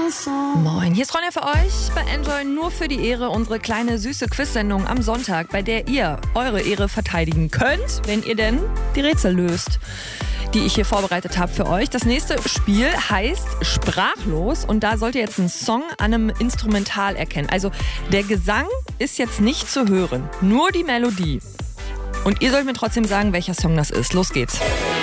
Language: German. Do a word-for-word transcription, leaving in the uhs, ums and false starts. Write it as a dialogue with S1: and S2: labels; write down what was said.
S1: Moin, hier ist Ronja für euch bei Enjoy, nur für die Ehre, unsere kleine süße Quiz-Sendung am Sonntag, bei der ihr eure Ehre verteidigen könnt, wenn ihr denn die Rätsel löst, die ich hier vorbereitet habe für euch. Das nächste Spiel heißt Sprachlos und da sollt ihr jetzt einen Song an einem Instrumental erkennen. Also der Gesang ist jetzt nicht zu hören, nur die Melodie. Und ihr sollt mir trotzdem sagen, welcher Song das ist. Los geht's.